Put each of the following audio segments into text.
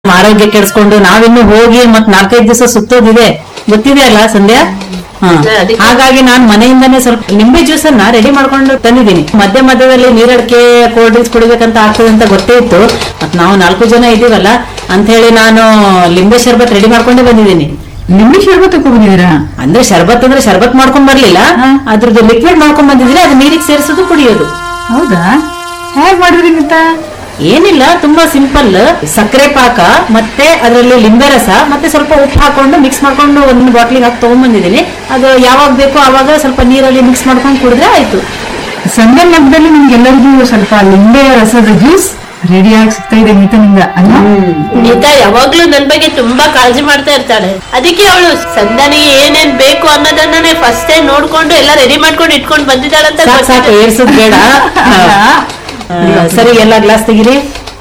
ಆರೋಗ್ಯ ಕೆಡಿಸ್ಕೊಂಡು ನಾವಿನ್ನು ಹೋಗಿ ಮತ್ 4-5 ದಿವಸ ಸುತ್ತೋದಿದೆ, ಗೊತ್ತಿದೆ ಅಲ್ಲ ಸಂಧ್ಯಾ? ಹಾಗಾಗಿ ನಾನ್ ಮನೆಯಿಂದಾನೇ ಸ್ವಲ್ಪ ನಿಂಬೆ ಜ್ಯೂಸ್ ಅನ್ನ ರೆಡಿ ಮಾಡ್ಕೊಂಡು ತಂದಿದ್ದೀನಿ. ಮಧ್ಯದಲ್ಲಿ ನೀರಡಿಕೆ ಕೋಲ್ಡ್ ಡ್ರಿಂಕ್ಸ್ ಕುಡಿಬೇಕಂತ ಆಗ್ತದೆ ಅಂತ ಗೊತ್ತೇ ಇತ್ತು. ಮತ್ ನಾವು 4 ಜನ ಇದೀವಲ್ಲ ಅಂತ ಹೇಳಿ ನಾನು ಲಿಂಬೆ ಶರ್ಬತ್ ರೆಡಿ ಮಾಡ್ಕೊಂಡೇ ಬಂದಿದ್ದೀನಿ. ನಿಂಬೆ ಶರ್ಬತ್ ಬಂದಿದ್ದೀರಾ? ಅಂದ್ರೆ ಶರ್ಬತ್ ಮಾಡ್ಕೊಂಡ್ ಬರ್ಲಿಲ್ಲ, ಅದ್ರದ್ದು ಲಿಕ್ವಿಡ್ ಮಾಡ್ಕೊಂಡ್ ಬಂದಿದ್ದೀನಿ. ಅದು ನೀರಿಗೆ ಸೇರಿಸೋದು ಕುಡಿಯೋದು. ಹೌದಾ? ಹೇಗ್ ಮಾಡಿದ್ರಿ ಅಂತ? ಏನಿಲ್ಲ, ತುಂಬಾ ಸಿಂಪಲ್. ಸಕ್ಕರೆ ಪಾಕ ಮತ್ತೆ ಅದರಲ್ಲಿ ಲಿಂಬೆ ರಸ ಮತ್ತೆ ಸ್ವಲ್ಪ ಉಪ್ಪು ಹಾಕೊಂಡು ಮಿಕ್ಸ್ ಮಾಡ್ಕೊಂಡು ಒಂದು ಬಾಟ್ಲಿಗೆ ಹಾಕಿ ತಗೊಂಡ್ಬಂದಿದ್ದೀನಿ. ಅದು ಯಾವಾಗ ಬೇಕೋ ಆವಾಗ ಸ್ವಲ್ಪ ನೀರಲ್ಲಿ ಮಿಕ್ಸ್ ಮಾಡ್ಕೊಂಡು ಕುಡಿದ್ರೆ ಆಯ್ತು. ಸಂಡೆ ಹಬ್ಬದಲ್ಲಿ ನಿಮ್ಗೆಲ್ಲರಿಗೂ ಸ್ವಲ್ಪ ಲಿಂಬೆ ರಸದ ಜ್ಯೂಸ್ ರೆಡಿ ಆಗಿ ಸಿಗ್ತಾ ಇದೆ ನೀತನಿಂದ ಅಲ್ಲ? ನೀತಾ ಯಾವಾಗ್ಲೂ ನನ್ ಬಗ್ಗೆ ತುಂಬಾ ಕಾಳಜಿ ಮಾಡ್ತಾ ಇರ್ತಾಳೆ. ಅದಕ್ಕೆ ಅವಳು ಸಂಧಾನಿಗೆ ಏನೇನ್ ಬೇಕು ಅನ್ನೋದನ್ನೇ ಫಸ್ಟ್ ನೋಡ್ಕೊಂಡು ಎಲ್ಲ ರೆಡಿ ಮಾಡ್ಕೊಂಡು ಇಟ್ಕೊಂಡು ಬಂದಿದ್ದಾಳಂತ. ಸಾಕು ಏರ್ಸೋದ್ ಬೇಡ. ಸರಿ, ಎಲ್ಲ ಗ್ಲಾಸ್ ತೆಗಿರಿ.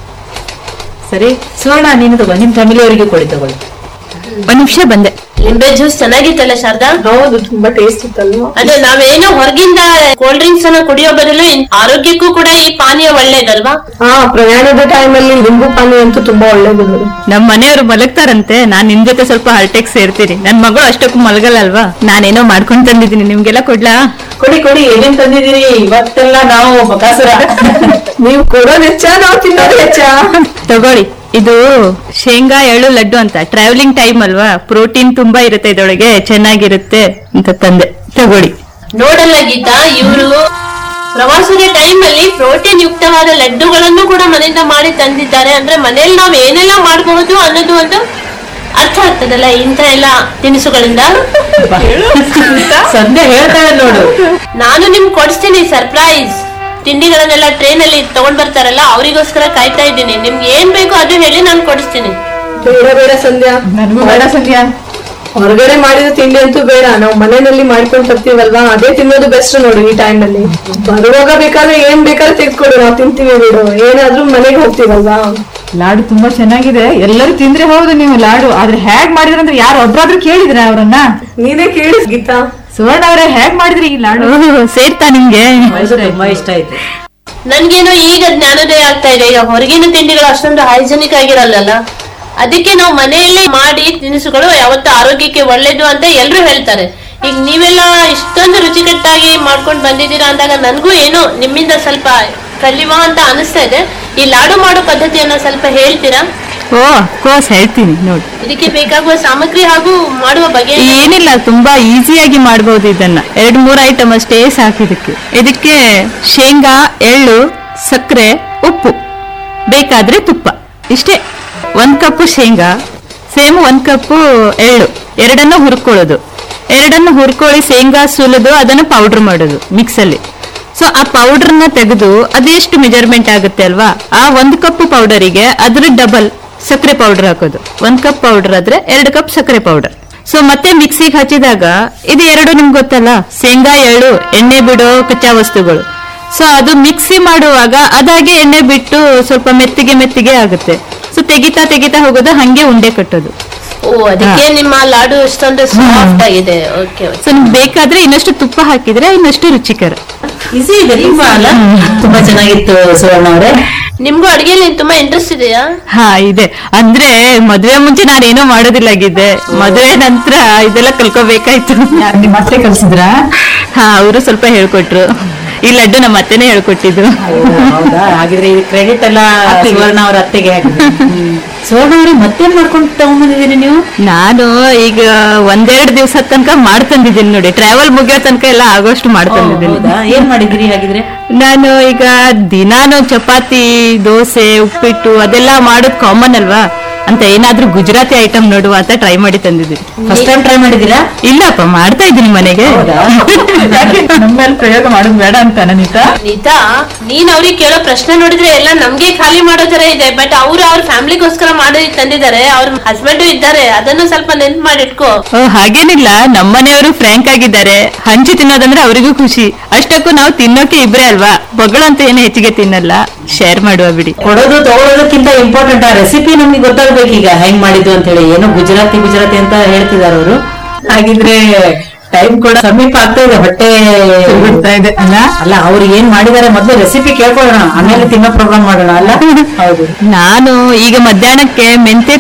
ಸರಿ ಸುವರ್ಣ, ನೀನು ತಗೋ, ನಿಮ್ ಫ್ಯಾಮಿಲಿ ಅವರಿಗೆ ಕೊಡಿ, ತಗೊಳ್ಳಿ. ಒಂದ್ ನಿಮಿಷ ಬಂದೆ. ಲಿಂಬೆ ಜ್ಯೂಸ್ ಚೆನ್ನಾಗಿತ್ತಲ್ಲ ಶಾರದಾ? ಹೌದು, ತುಂಬಾ ಟೇಸ್ಟ್ ಇತ್ತಲ್ವಾ? ಅದೇ ನಾವೇನೋ ಹೊರಗಿಂದ ಕೋಲ್ಡ್ ಡ್ರಿಂಕ್ಸ್ ಅನ್ನ ಕುಡಿಯೋ ಬದಲು ಆರೋಗ್ಯಕ್ಕೂ ಕೂಡ ಈ ಪಾನೀಯ ಒಳ್ಳೇದಲ್ವಾ? ಪ್ರಯಾಣದ ಟೈಮ್ ಅಲ್ಲಿ ಲಿಂಬು ಪಾನೀಯ ಅಂತೂ ತುಂಬಾ ಒಳ್ಳೇದು. ನಮ್ ಮನೆಯವರು ಮಲಗ್ತಾರಂತೆ, ನಾನ್ ನಿಮ್ ಜೊತೆ ಸ್ವಲ್ಪ ಹರ್ಟೆಕ್ ಸೇರ್ತೀನಿ. ನನ್ ಮಗಳು ಅಷ್ಟಕ್ಕೂ ಮಲಗಲ್ಲ ಅಲ್ವಾ? ನಾನೇನೋ ಮಾಡ್ಕೊಂಡ್ ತಂದಿದ್ದೀನಿ, ನಿಮ್ಗೆಲ್ಲ ಕೊಡ್ಲಾ? ಕೊಡಿ, ಏನೇನ್ ತಂದಿದ್ದೀರಿ? ಇವತ್ತೆಲ್ಲ ನಾವು ಬಕಾಸುರ. ನೀವು ಕೊಡೋದು ಹೆಚ್ಚ, ನಾವು ತಿನ್ನೋದು ಹೆಚ್ಚ. ತಗೊಳ್ಳಿ, ಇದು ಶೇಂಗಾ ಎಳ್ಳು ಲಡ್ಡು ಅಂತ. ಟ್ರಾವೆಲಿಂಗ್ ಟೈಮ್ ಅಲ್ವಾ, ಪ್ರೋಟೀನ್ ತುಂಬಾ ಇರುತ್ತೆ ಇದೊಳಗೆ, ಚೆನ್ನಾಗಿರುತ್ತೆ ಅಂತ ತಂದೆ. ತಗೊಳ್ಳಿ. ನೋಡಲ್ಲ ಗೀತಾ, ಇವರು ಪ್ರವಾಸದ ಟೈಮ್ ಅಲ್ಲಿ ಪ್ರೋಟೀನ್ ಯುಕ್ತವಾದ ಲಡ್ಡುಗಳನ್ನು ಕೂಡ ಮನೆಯಿಂದ ಮಾಡಿ ತಂದಿದ್ದಾರೆ. ಅಂದ್ರೆ ಮನೇಲಿ ನಾವ್ ಏನೆಲ್ಲ ಮಾಡಬಹುದು ಅನ್ನೋದು ಒಂದು ಅರ್ಥ ಆಗ್ತದಲ್ಲ ಇಂತ ಎಲ್ಲ ತಿನಿಸುಗಳಿಂದ. ಸಂಧ್ಯಾ ಹೇಳ್ತಾಳೆ ನೋಡು. ನಾನು ನಿಮ್ಗೆ ಕೊಡಿಸ್ತೀನಿ ಸರ್ಪ್ರೈಸ್. ತಿಂಡಿಗಳನ್ನೆಲ್ಲ ಟ್ರೈನ್ ಅಲ್ಲಿ ತಗೊಂಡ್ ಬರ್ತಾರಲ್ಲ, ಅವರಿಗೋಸ್ಕರ ಕಾಯ್ತಾ ಇದ್ದೀನಿ. ನಿಮ್ಗೆ ಏನ್ ಬೇಕೋ ಅದು ಹೇಳಿ ನಾನು ಕೊಡಿಸ್ತೀನಿ. ಬೇಡ ಸಂಧ್ಯಾ, ನನಗೂ ಬೇಡ ಸಂಧ್ಯಾ. ಹೊರಗಡೆ ಮಾಡಿದ ತಿಂಡಿ ಅಂತೂ ಬೇಡ. ನಾವು ಮನೆಯಲ್ಲಿ ಮಾಡ್ಕೊಂಡು ಬರ್ತೀವಲ್ವಾ, ಅದೇ ತಿನ್ನೋದು ಬೆಸ್ಟ್ ನೋಡಿ. ಈ ಟೈಮ್ ಅಲ್ಲಿ ಬರುವಾಗ ಬೇಕಾದ್ರೆ ಏನ್ ಬೇಕಾದ್ರೆ ತೆಗೆದುಕೊಡು, ನಾವು ತಿಂತೀವಿ ಬಿಡು. ಏನಾದ್ರೂ ಮನೆಗೆ ಹೋಗ್ತೀವಲ್ವಾ. ಲಾಡು ತುಂಬಾ ಚೆನ್ನಾಗಿದೆ, ಎಲ್ಲರೂ ತಿಂದ್ರೆ ಹೌದು ನೀವು ಲಾಡು. ಆದ್ರೆ ಹೇಗ್ ಮಾಡಿದ್ರಂದ್ರೆ ಯಾರು ಒಬ್ರಾದ್ರೂ ಕೇಳಿದ್ರ ಅವ್ರನ್ನ? ನೀನೇ ಕೇಳಿ ಗೀತಾ. ಸುವರ್ಣ ಅವ್ರೆ, ಹೇಗ್ ಮಾಡಿದ್ರಿ ಈ ಲಾಡು? ಸೇರ್ತಾ ನಿಮ್ಗೆ? ತುಂಬಾ ಇಷ್ಟ ಆಯ್ತು. ನನ್ಗೇನೋ ಈಗ ಜ್ಞಾನೋದಯ ಆಗ್ತಾ ಇದೆ. ಈಗ ಹೊರಗಿನ ತಿಂಡಿಗಳು ಅಷ್ಟೊಂದು ಹೈಜೆನಿಕ್ ಆಗಿರಲ್ಲ, ಅದಕ್ಕೆ ನಾವು ಮನೆಯಲ್ಲೇ ಮಾಡಿ ತಿನಿಸುಗಳು ಯಾವತ್ತೂ ಆರೋಗ್ಯಕ್ಕೆ ಒಳ್ಳೇದು ಅಂತ ಎಲ್ರು ಹೇಳ್ತಾರೆ. ಈಗ ನೀವೆಲ್ಲ ಇಷ್ಟೊಂದು ರುಚಿಕಟ್ಟಾಗಿ ಮಾಡ್ಕೊಂಡು ಬಂದಿದ್ದೀರಾ ಅಂದಾಗ ನನ್ಗೂ ಏನೋ ನಿಮ್ಮಿಂದ ಸ್ವಲ್ಪ ಕಲಿಯುವ ಅಂತ ಅನಿಸ್ತಾ ಇದೆ. ಈ ಲಾಡು ಮಾಡೋ ಪದ್ಧತಿಯನ್ನ ಸ್ವಲ್ಪ ಹೇಳ್ತೀರಾ? ಓ ಕೋರ್ಸ್ ಹೇಳ್ತೀನಿ ನೋಡಿ. ಇದಕ್ಕೆ ಬೇಕಾಗುವ ಸಾಮಗ್ರಿ ಹಾಗೂ ಮಾಡುವ ಬಗೆ ಏನಿಲ್ಲ, ತುಂಬಾ ಈಸಿಯಾಗಿ ಮಾಡಬಹುದು ಇದನ್ನ. 2-3 ಐಟಮ್ ಅಷ್ಟೇ ಸಾಕು ಇದಕ್ಕೆ ಶೇಂಗಾ, ಎಳ್ಳು, ಸಕ್ಕರೆ, ಉಪ್ಪು, ಬೇಕಾದ್ರೆ ತುಪ್ಪ, ಇಷ್ಟೇ. 1 ಕಪ್ ಶೇಂಗಾ, ಸೇಮ್ 1 ಕಪ್ ಎಳ್ಳು, ಎರಡನ್ನು ಹುರ್ಕೊಳ್ಳೋದು. ಎರಡನ್ನು ಹುರ್ಕೊಳ್ಳಿ, ಶೇಂಗಾ ಸುಲಿದು ಅದನ್ನು ಪೌಡರ್ ಮಾಡೋದು ಮಿಕ್ಸಲ್ಲಿ. ಸೊ ಆ ಪೌಡರ್ನ ತೆಗೆದು ಅದೆಷ್ಟು ಮೆಜರ್ಮೆಂಟ್ ಆಗುತ್ತೆ ಅಲ್ವಾ, ಆ 1 ಕಪ್ ಪೌಡರಿಗೆ ಅದ್ರ ಡಬಲ್ ಸಕ್ಕರೆ ಪೌಡರ್ ಹಾಕೋದು. 1 ಕಪ್ ಪೌಡರ್ ಆದ್ರೆ 2 ಕಪ್ ಸಕ್ಕರೆ ಪೌಡರ್. ಸೊ ಮತ್ತೆ ಮಿಕ್ಸಿಗೆ ಹಚ್ಚಿದಾಗ ಇದು ಎರಡು ನಿಮ್ಗೆ ಗೊತ್ತಲ್ಲ, ಶೇಂಗಾ ಎಳ್ಳು ಎಣ್ಣೆ ಬಿಡೋ ಕಚ್ಚಾ ವಸ್ತುಗಳು. ಸೊ ಅದು ಮಿಕ್ಸಿ ಮಾಡುವಾಗ ಅದಾಗೆ ಎಣ್ಣೆ ಬಿಟ್ಟು ಸ್ವಲ್ಪ ಮೆತ್ತಿಗೆ ಆಗುತ್ತೆ. ಸೊ ತೆಗಿತಾ ಹೋಗೋದು, ಹಂಗೆ ಉಂಡೆ ಕಟ್ಟೋದು. ಓ, ಅದಕ್ಕೆ ನಿಮ್ಮ ಲಾಡು ಅಷ್ಟೊಂದು ಸಾಫ್ಟ್ ಆಗಿದೆ. ಓಕೆ. ಸೊ ನಿಮ್ಗೆ ಬೇಕಾದ್ರೆ ಇನ್ನಷ್ಟು ತುಪ್ಪ ಹಾಕಿದ್ರೆ ಇನ್ನಷ್ಟು ರುಚಿಕರ. ಈಸಿ ಇದೆ ತುಂಬಾ ಅಲ್ಲ? ತುಂಬಾ ಚೆನ್ನಾಗಿತ್ತು ಸುವರ್ಣ ಅವರೇ. ನಿಮ್ಗೂ ಅಡಿಗೆಯಲ್ಲಿ ತುಂಬಾ ಇಂಟ್ರೆಸ್ಟ್ ಇದೆಯಾ? ಹಾ ಇದೆ. ಅಂದ್ರೆ ಮದುವೆ ಮುಂಚೆ ನಾನೇನೋ ಮಾಡೋದಿಲ್ಲಾಗಿದ್ದೆ, ಮದುವೆ ನಂತರ ಇದೆಲ್ಲ ಕಲ್ಕೋಬೇಕಾಯ್ತು. ನಿಮ್ ಮತ್ತೆ ಕಲ್ಸಿದ್ರ? ಹಾ, ಅವರು ಸ್ವಲ್ಪ ಹೇಳ್ಕೊಟ್ರು. ಈ ಲಡ್ಡು ನಮ್ಮ ಅತ್ತೆನೇ ಹೇಳ್ಕೊಟ್ಟಿದ್ದು. ಹೌದಾ? ಹಾಗಿದ್ರೆ ಇದು ಕ್ರೆಡಿಟ್ ಎಲ್ಲ ಸುವರ್ಣ ಅವ್ರ ಅತ್ತೆಗೆ ಹಾಕಿದ್ರು. ಸುವರ್ಣ ಅವ್ರೆ, ಮತ್ತೇನ್ ಮಾಡ್ಕೊಂಡು ತಗೊಂಡ್ಬಂದಿದ್ದೀರಿ ನೀವು? ನಾನು ಈಗ 1-2 ದಿವಸ ತನಕ ಮಾಡ್ತಂದಿದ್ದೀನಿ ನೋಡಿ. ಟ್ರಾವೆಲ್ ಮುಗಿಯೋ ತನಕ ಎಲ್ಲ ಆಗೋಷ್ಟು ಮಾಡ್ತಂದಿದ್ದೀನಿ. ಏನ್ ಮಾಡಿದಿರಿ ಹಾಗಿದ್ರೆ? ನಾನು ಈಗ ದಿನಾನು ಚಪಾತಿ, ದೋಸೆ, ಉಪ್ಪಿಟ್ಟು ಅದೆಲ್ಲ ಮಾಡೋದು ಕಾಮನ್ ಅಲ್ವಾ ಅಂತ ಏನಾದ್ರೂ ಗುಜರಾತಿ ಐಟಮ್ ನೋಡುವ ಅಂತ ಟ್ರೈ ಮಾಡಿ ತಂದಿದ್ದೀನಿ. First time try ಮಾಡಿದಿರಾ? ಇಲ್ಲಪ್ಪ, ಮಾಡ್ತಾ ಇದ್ದೀನಿ ಮನೆಗೆ. ನಮ್ಮೇಲೆ ಪ್ರಯೋಗ ಮಾಡೋದು ಬೇಡ ಅಂತ ನೀತಾ? ನೀತಾ, ನೀನ್ ಅವ್ರಿಗೆ ಕೇಳೋ ಪ್ರಶ್ನೆ ನೋಡಿದ್ರೆ ಎಲ್ಲ ನಮ್ಗೆ ಖಾಲಿ ಮಾಡೋ ತರ ಇದೆ. ಬಟ್ ಅವ್ರು ಅವ್ರ ಫ್ಯಾಮಿಲಿಗೋಸ್ಕರ ಮಾಡಿ ತಂದಿದ್ದಾರೆ. ಅವ್ರ ಹಸ್ಬೆಂಡ್ ಇದ್ದಾರೆ, ಅದನ್ನು ಸ್ವಲ್ಪ ನೆನ್ಪು ಮಾಡಿಟ್ಕೋ. ಹಾಗೇನಿಲ್ಲ, ನಮ್ಮನೆಯವರು ಫ್ರ್ಯಾಂಕ್ ಆಗಿದ್ದಾರೆ. ಹಂಚಿ ತಿನ್ನೋದಂದ್ರೆ ಅವರಿಗೂ ಖುಷಿ. ಅಷ್ಟಕ್ಕೂ ನಾವು ತಿನ್ನೋಕೆ ಇಬ್ರೇ ಅಲ್ವಾ, ಬಗಳಂತ ಏನು ಹೆಚ್ಚಿಗೆ ತಿನ್ನಲ್ಲ, ಶೇರ್ ಮಾಡುವ ಬಿಡಿ. ಕೊಡೋದು ತಗೊಳ್ಳೋದಕ್ಕಿಂತ ಇಂಪಾರ್ಟೆಂಟ್ ಆ ರೆಸಿಪಿ ನಮ್ಗೆ ಗೊತ್ತಾಗ್ಬೇಕು. ಈಗ ಹೆಂಗ್ ಮಾಡಿದ್ದು ಅಂತ ಹೇಳಿ. ಏನೋ ಗುಜರಾತಿ ಅಂತ ಹೇಳ್ತಿದಾರ ಅವರು. ಹಾಗಿದ್ರೆ ಟೈಮ್ ಕೂಡ ಸಮೀಪ ಆಗ್ತಾ ಇದೆ, ಹೊಟ್ಟೆ ಬಿಡ್ತಾ ಇದೆ ಅಲ್ಲ. ಅಲ್ಲ ಅವ್ರು ಏನ್ ಮಾಡಿದಾರೆ ಮೊದ್ಲು ರೆಸಿಪಿ ಕೇಳ್ಕೊಳ್ಳೋಣ, ಆಮೇಲೆ ತಿನ್ನೋ ಪ್ರೋಗ್ರಾಮ್ ಮಾಡೋಣ ಅಲ್ಲ. ಹೌದು. ನಾನು ಈಗ ಮಧ್ಯಾಹ್ನಕ್ಕೆ ಮೆಂತೆ